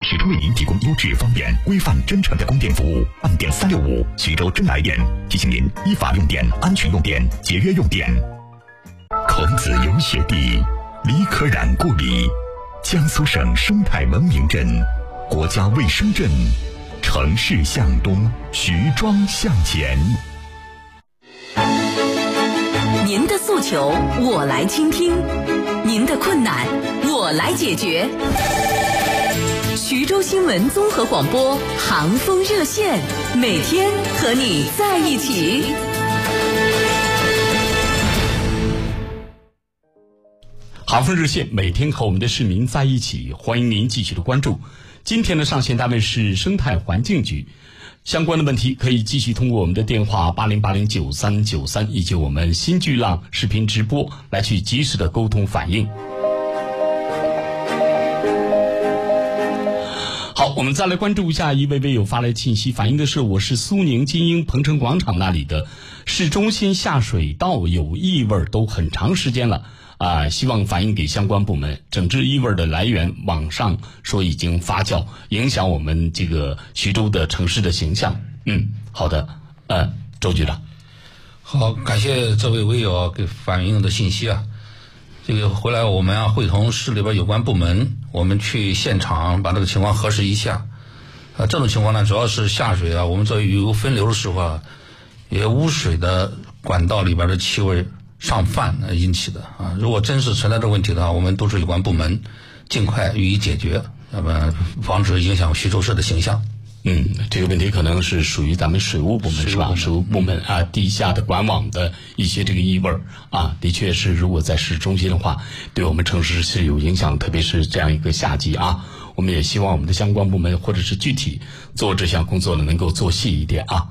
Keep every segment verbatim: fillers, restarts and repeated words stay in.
始终为您提供优质、方便、规范、真诚的供电服务。按点三六五，徐州真来电，提醒您依法用电、安全用电、节约用电。孔子游学地，李可染故里，江苏省生态文明镇，国家卫生镇，城市向东，徐庄向前。 您的诉求我来倾听，您的困难我来解决。徐州新闻综合广播航风热线，每天和你在一起。 航风热线每天和我们的市民在一起，欢迎您继续的关注。今天的上线单位是生态环境局，相关的问题可以继续通过我们的电话八零八零九三九三以及我们新巨浪视频直播来去及时的沟通反映。好，我们再来关注一下一位微友发来信息，反映的是我是苏宁金鹰鹏城广场那里的市中心下水道有异味都很长时间了啊，希望反映给相关部门。整治异味的来源，网上说已经发酵，影响我们这个徐州的城市的形象。嗯，好的，呃，周局长。 好，感谢这位微友给反映的信息啊。这个回来我们要会同市里边有关部门，我们去现场把这个情况核实一下。啊，这种情况呢，主要是下水啊，我们做油分流的时候啊，也污水的管道里边的气味上泛引起的啊。如果真是存在这个问题的话，我们都是有关部门尽快予以解决，要不然防止影响徐州市的形象。 嗯，这个问题可能是属于咱们水务部门是吧？水务部门啊，地下的管网的一些这个异味啊，的确是如果在市中心的话，对我们城市是有影响，特别是这样一个夏季啊。我们也希望我们的相关部门或者是具体做这项工作呢，能够做细一点啊。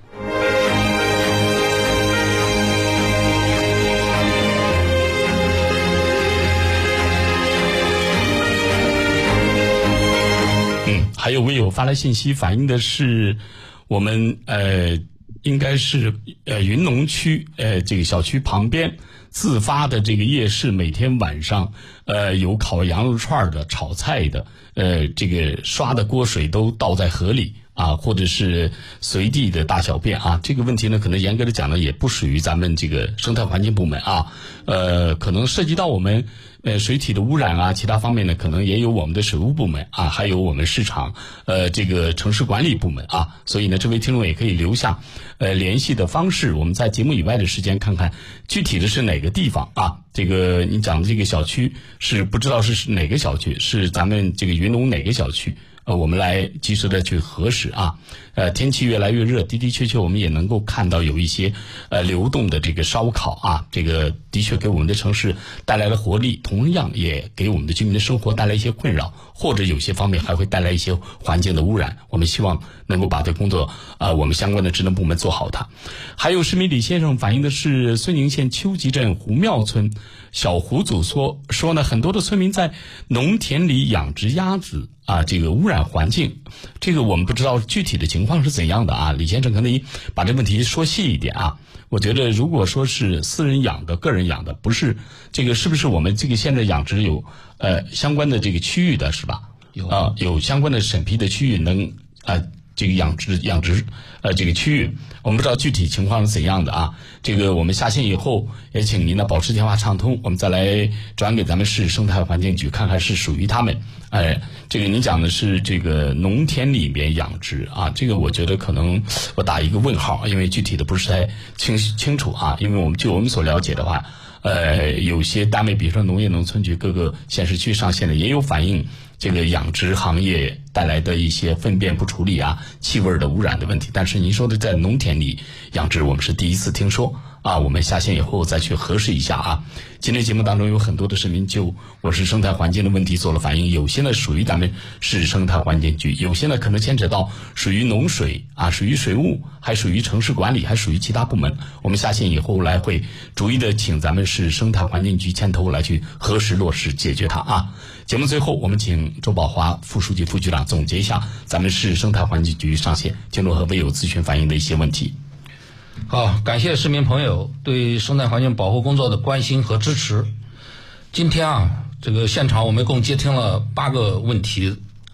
还有微友发来信息，反映的是我们呃应该是呃云农区呃这个小区旁边自发的这个夜市，每天晚上呃有烤羊肉串的、炒菜的，呃这个刷的锅水都倒在河里啊，或者是随地的大小便啊。这个问题呢，可能严格的讲呢，也不属于咱们这个生态环境部门啊，呃可能涉及到我们呃水体的污染啊，其他方面呢，可能也有我们的水务部门啊，还有我们市场呃这个城市管理部门啊。所以呢，这位听众也可以留下呃联系的方式，我们在节目以外的时间看看具体的是哪个地方啊。这个你讲的这个小区是不知道是哪个小区，是咱们这个云农哪个小区？呃，我们来及时的去核实啊。呃，天气越来越热，的的确确我们也能够看到有一些呃流动的这个烧烤啊，这个的确给我们的城市带来了活力，同样也给我们的居民的生活带来一些困扰，或者有些方面还会带来一些环境的污染。我们希望能够把这工作啊、呃，我们相关的职能部门做好它。还有市民李先生反映的是绥宁县秋吉镇胡庙村小胡组说说呢，很多的村民在农田里养殖鸭子啊，这个污染环境，这个我们不知道具体的情况是怎样的啊。李先生可能把这问题说细一点啊。我觉得如果说是私人养的、个人养的，不是这个是不是我们这个现在养殖有呃相关的这个区域的是吧？有啊、呃，有相关的审批的区域能啊。呃这个养殖养殖呃这个区域，我们不知道具体情况是怎样的啊。这个我们下线以后也请您呢保持电话畅通，我们再来转给咱们市生态环境局，看看是属于他们。哎，这个您讲的是这个农田里面养殖啊，这个我觉得可能我打一个问号，因为具体的不是太清清楚啊。因为我们据我们所了解的话，呃，有些单位，比如说农业农村局各个县市区上线的，也有反映这个养殖行业带来的一些粪便不处理啊、气味的污染的问题。但是您说的在农田里养殖，我们是第一次听说啊。我们下线以后再去核实一下啊。今天节目当中有很多的市民就我是生态环境的问题做了反映，有些呢属于咱们市生态环境局，有些呢可能牵扯到属于农水啊、属于水务，还属于城市管理，还属于其他部门。我们下线以后来会逐一的请咱们市生态环境局牵头来去核实落实解决它啊。节目最后，我们请周宝华副书记、副局长总结一下咱们市生态环境局上线经络和微友咨询反映的一些问题。 好，感谢市民朋友对生态环境保护工作的关心和支持。今天啊，这个现场我们共接听了八个问题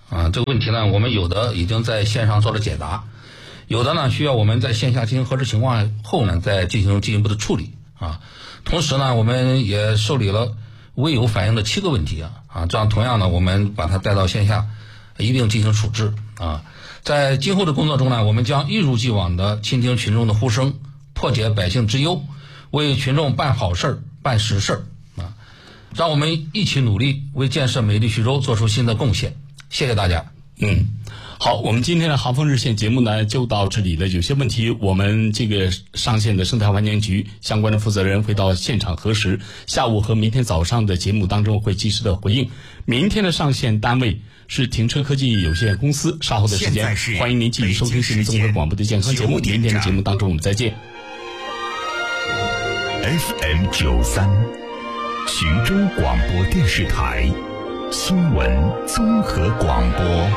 啊，这个问题呢，我们有的已经在线上做了解答，有的呢需要我们在线下进行核实情况后呢，再进行进一步的处理啊。同时呢，我们也受理了微友反映的七个问题啊，啊，这样同样呢，我们把它带到线下，一并进行处置啊。在今后的工作中呢，我们将一如既往的倾听群众的呼声，破解百姓之忧，为群众办好事儿、办实事儿啊。让我们一起努力，为建设美丽徐州做出新的贡献。谢谢大家。 嗯，好，我们今天的航风热线节目呢就到这里了。有些问题我们这个上线的生态环境局相关的负责人会到现场核实，下午和明天早上的节目当中会及时的回应。明天的上线单位是停车科技有限公司，稍后的时间欢迎您继续收听新闻综合广播的健康节目。明天的节目当中我们再见。 F M 九三，徐州广播电视台新闻综合广播。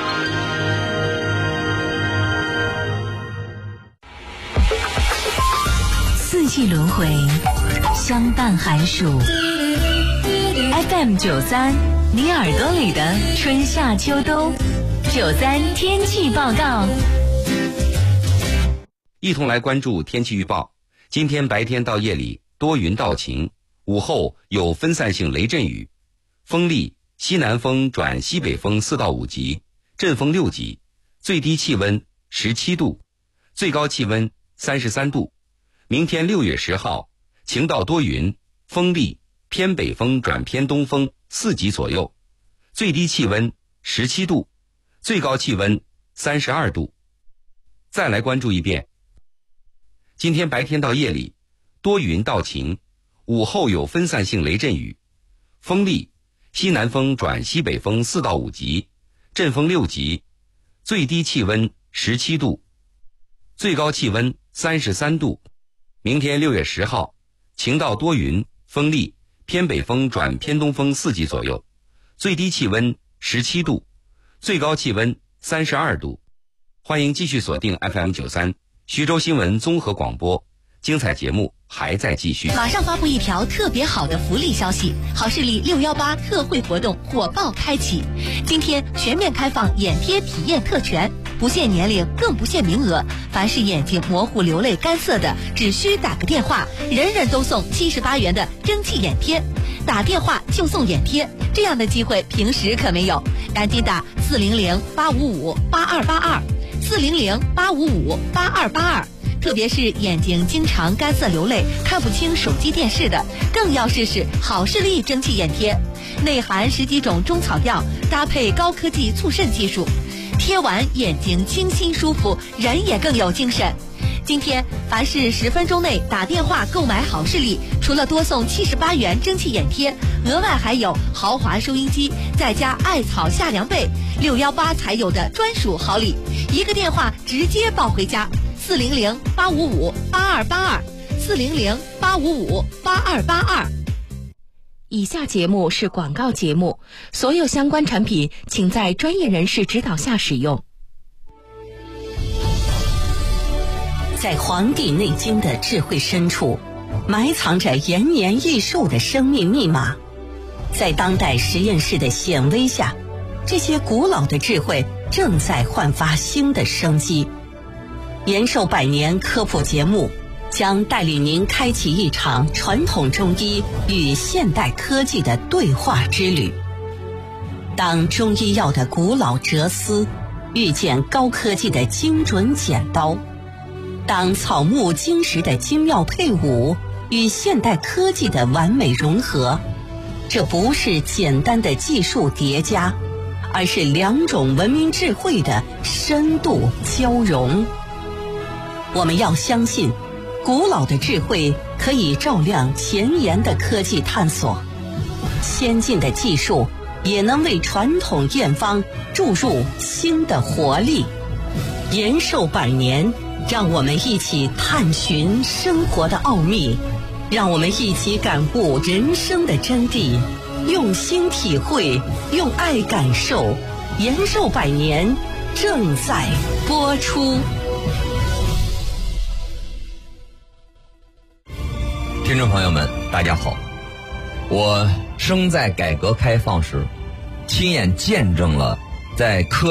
四季轮回，相伴寒暑。F M 九三，你耳朵里的春夏秋冬。九三天气报告。 一同来关注天气预报。今天白天到夜里多云到晴，午后有分散性雷阵雨，风力西南风转西北风四到五级，阵风六级，最低气温十七度，最高气温三十三度。明天六月十号，晴到多云，风力偏北风转偏东风四级左右，最低气温十七度，最高气温三十二度。再来关注一遍。今天白天到夜里多云到晴，午后有分散性雷阵雨，风力西南风转西北风四到五级，阵风六级，最低气温十七度，最高气温三十三度。明天六月十号，晴到多云，风力偏北风转偏东风四级左右，最低气温十七度，最高气温三十二度。欢迎继续锁定 F M 九三徐州新闻综合广播，精彩节目还在继续。 马上发布一条特别好的福利消息，好视力六一八特惠活动火爆开启，今天全面开放眼贴体验特权，不限年龄，更不限名额。凡是眼睛模糊、流泪、干涩的，只需打个电话，人人都送七十八元的蒸汽眼贴。打电话就送眼贴，这样的机会平时可没有，赶紧打四零零八五五八二八二，四零零八五五八二八二。特别是眼睛经常干涩流泪、看不清手机电视的，更要试试好视力蒸汽眼贴，内含十几种中草药，搭配高科技促渗技术，贴完眼睛清新舒服，人也更有精神。今天凡是十分钟内打电话购买好视力，除了多送七十八元蒸汽眼贴，额外还有豪华收音机，再加艾草夏凉被，六一八才有的专属好礼，一个电话直接抱回家。四零零八五五八二八二，四零零八五五八二八二。以下节目是广告节目，所有相关产品请在专业人士指导下使用。 在《黄帝内经》的智慧深处，埋藏着延年益寿的生命密码。在当代实验室的显微下，这些古老的智慧正在焕发新的生机。延寿百年科普节目将带领您开启一场传统中医与现代科技的对话之旅。当中医药的古老哲思遇见高科技的精准剪刀，当草木金石的精妙配伍与现代科技的完美融合，这不是简单的技术叠加，而是两种文明智慧的深度交融。我们要相信，古老的智慧可以照亮前沿的科技探索，先进的技术也能为传统验方注入新的活力。延寿百年，让我们一起探寻生活的奥秘，让我们一起感悟人生的真谛，用心体会，用爱感受。延寿百年正在播出。 听众朋友们，大家好，我生在改革开放时，亲眼见证了在科